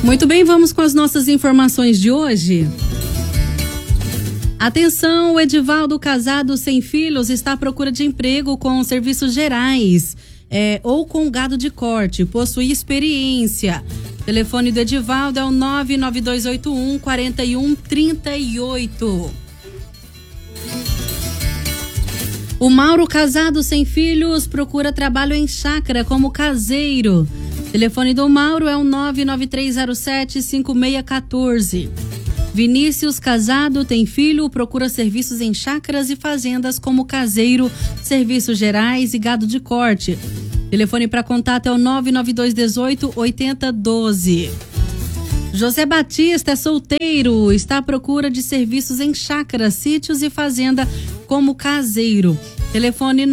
Muito bem, vamos com as nossas informações de hoje. Atenção, o Edivaldo, casado sem filhos, está à procura de emprego com serviços gerais ou com gado de corte, possui experiência. O telefone do Edivaldo é o 99281-4138. O Mauro, casado sem filhos, procura trabalho em chácara como caseiro. O telefone do Mauro é o 99307-5614. Vinícius, casado, tem filho, procura serviços em chácaras e fazendas como caseiro, serviços gerais e gado de corte. Telefone para contato é o 99218-8012. José Batista é solteiro, está à procura de serviços em chácaras, sítios e fazenda como caseiro. Telefone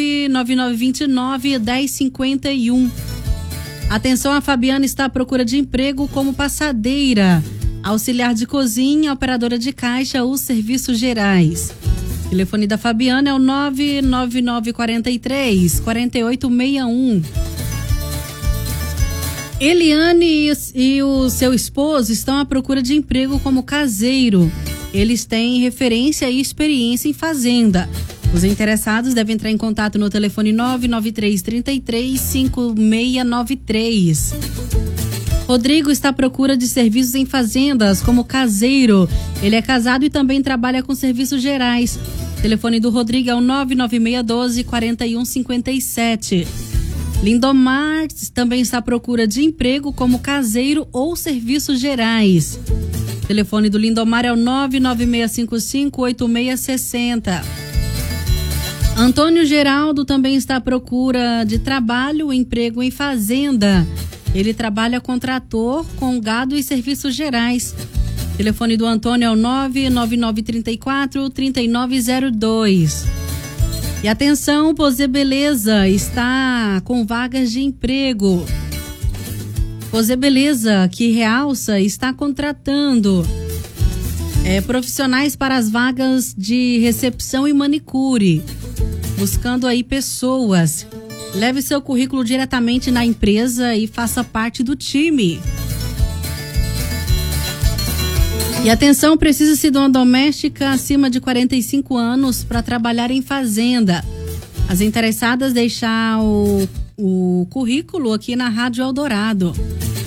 99929-1051. Atenção, a Fabiana está à procura de emprego como passadeira, auxiliar de cozinha, operadora de caixa ou serviços gerais. O telefone da Fabiana é o 99943-4861. Eliane e o seu esposo estão à procura de emprego como caseiro. Eles têm referência e experiência em fazenda. Os interessados devem entrar em contato no telefone 99333-5693. Rodrigo está à procura de serviços em fazendas como caseiro. Ele é casado e também trabalha com serviços gerais. O telefone do Rodrigo é o 99612-4157. Lindomar também está à procura de emprego como caseiro ou serviços gerais. O telefone do Lindomar é o 99655-8660. Antônio Geraldo também está à procura de trabalho, emprego em fazenda. Ele trabalha com trator, com gado e serviços gerais. O telefone do Antônio é o 99934-3902. E atenção, Posê Beleza está com vagas de emprego. Posê Beleza, que realça, está contratando profissionais para as vagas de recepção e manicure, buscando aí pessoas. Leve seu currículo diretamente na empresa e faça parte do time. E atenção, precisa-se de uma doméstica acima de 45 anos para trabalhar em fazenda. As interessadas deixar o currículo aqui na Rádio Eldorado.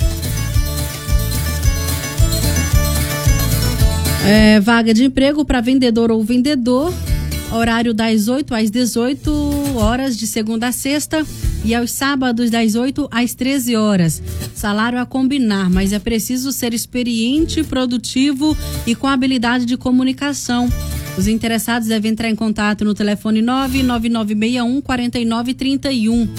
Vaga de emprego para vendedor ou vendedor. Horário das 8 às 18 horas de segunda a sexta e aos sábados das 8 às 13 horas. Salário a combinar, mas é preciso ser experiente, produtivo e com habilidade de comunicação. Os interessados devem entrar em contato no telefone 99961-4931.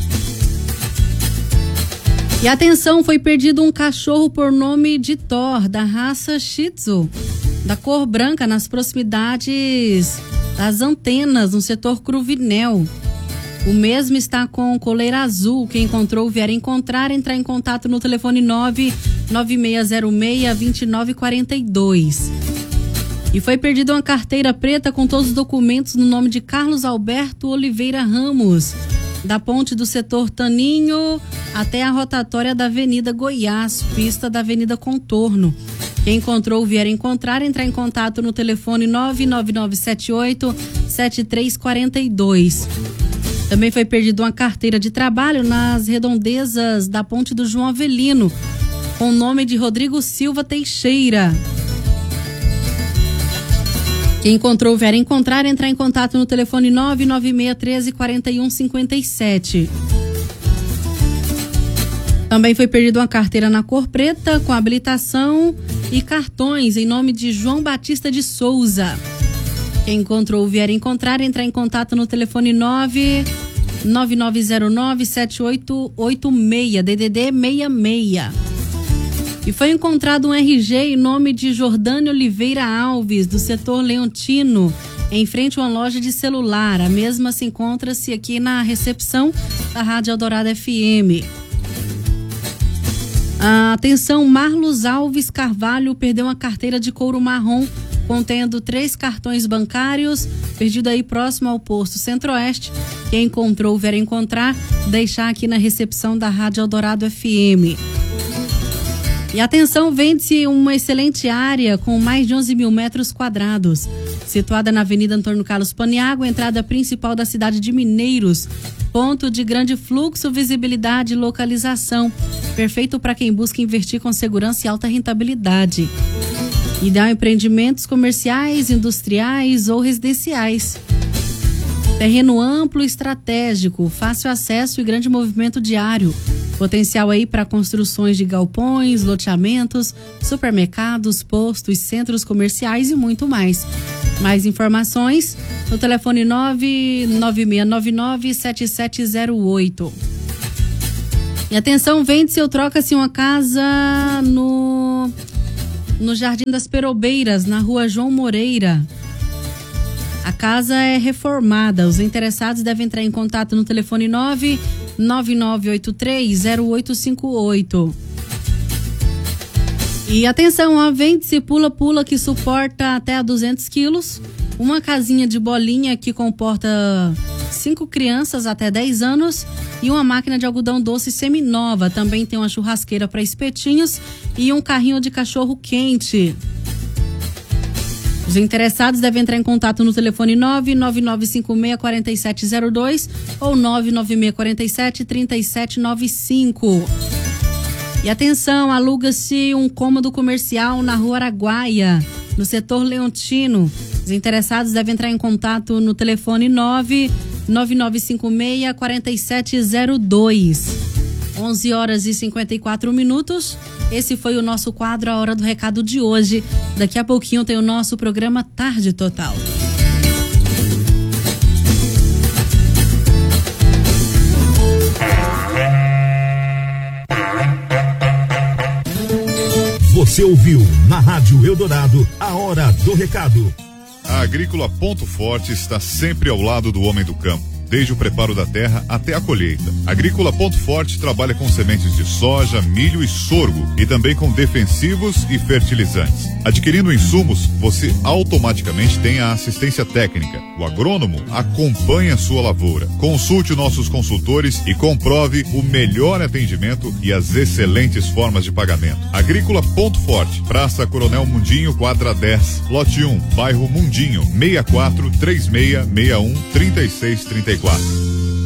E atenção, foi perdido um cachorro por nome de Thor, da raça Shih Tzu, da cor branca, nas proximidades das antenas, no setor Cruvinel. O mesmo está com coleira azul. Quem encontrou, vier encontrar, entrar em contato no telefone 99606-2942. E foi perdida uma carteira preta com todos os documentos no nome de Carlos Alberto Oliveira Ramos, da ponte do setor Taninho até a rotatória da Avenida Goiás, pista da Avenida Contorno. Quem encontrou, vier encontrar, entrar em contato no telefone 99978-7342. Também foi perdida uma carteira de trabalho nas redondezas da ponte do João Avelino, com o nome de Rodrigo Silva Teixeira. Quem encontrou, vier encontrar, entrar em contato no telefone 99613-4157. Também foi perdida uma carteira na cor preta com habilitação e cartões em nome de João Batista de Souza. Quem encontrou, vier encontrar, entrar em contato no telefone 99909-7886, DDD 66. E foi encontrado um RG em nome de Jordânia Oliveira Alves, do setor Leontino, em frente a uma loja de celular. A mesma se encontra-se aqui na recepção da Rádio Eldorado FM. Atenção, Marlos Alves Carvalho perdeu uma carteira de couro marrom contendo 3 cartões bancários, perdido aí próximo ao posto Centro-Oeste. Quem encontrou, vier encontrar, deixar aqui na recepção da Rádio Eldorado FM. E atenção, vende-se uma excelente área com mais de 11 mil metros quadrados, situada na Avenida Antônio Carlos Paniagua, entrada principal da cidade de Mineiros. Ponto de grande fluxo, visibilidade e localização. Perfeito para quem busca investir com segurança e alta rentabilidade. Ideal em empreendimentos comerciais, industriais ou residenciais. Terreno amplo e estratégico, fácil acesso e grande movimento diário. Potencial aí para construções de galpões, loteamentos, supermercados, postos, centros comerciais e muito mais. Mais informações no telefone 99699-7708. E atenção, vende-se ou troca-se uma casa no Jardim das Perobeiras, na rua João Moreira. A casa é reformada. Os interessados devem entrar em contato no telefone 99983-0858. E atenção, ó, vende-se pula-pula que suporta até 200 quilos. Uma casinha de bolinha que comporta 5 crianças até 10 anos. E uma máquina de algodão doce seminova. Também tem uma churrasqueira para espetinhos e um carrinho de cachorro quente. Os interessados devem entrar em contato no telefone 99956-4702 ou 99647-3795. E atenção, aluga-se um cômodo comercial na Rua Araguaia, no setor Leontino. Os interessados devem entrar em contato no telefone 99956-4702. 11 horas e 54 minutos. Esse foi o nosso quadro A Hora do Recado de hoje. Daqui a pouquinho tem o nosso programa Tarde Total. Você ouviu na Rádio Eldorado A Hora do Recado. A Agrícola Ponto Forte está sempre ao lado do homem do campo, desde o preparo da terra até a colheita. A Agrícola Ponto Forte trabalha com sementes de soja, milho e sorgo e também com defensivos e fertilizantes. Adquirindo insumos, você automaticamente tem a assistência técnica. O agrônomo acompanha a sua lavoura. Consulte nossos consultores e comprove o melhor atendimento e as excelentes formas de pagamento. Agrícola Ponto Forte, Praça Coronel Mundinho, quadra 10, lote 1, bairro Mundinho, 64 3661 3634.